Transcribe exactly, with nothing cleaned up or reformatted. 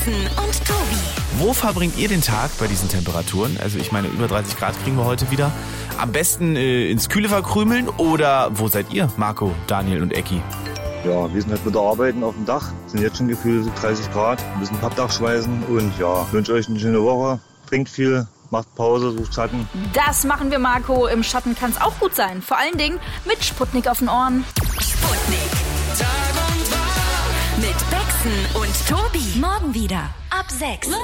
Becksen und Tobi. Wo verbringt ihr den Tag bei diesen Temperaturen? Also ich meine, über dreißig Grad kriegen wir heute wieder. Am besten äh, ins Kühle verkrümeln oder wo seid ihr, Marco, Daniel und Ecki? Ja, wir sind halt wieder arbeiten auf dem Dach. Sind jetzt schon gefühlt dreißig Grad. Müssen Pappdach schweißen und ja, wünsche euch eine schöne Woche. Trinkt viel, macht Pause, sucht Schatten. Das machen wir, Marco. Im Schatten kann es auch gut sein. Vor allen Dingen mit Sputnik auf den Ohren. Sputnik. Tag und Wach. Mit Becksen und Tobi. Morgen wieder ab sechs.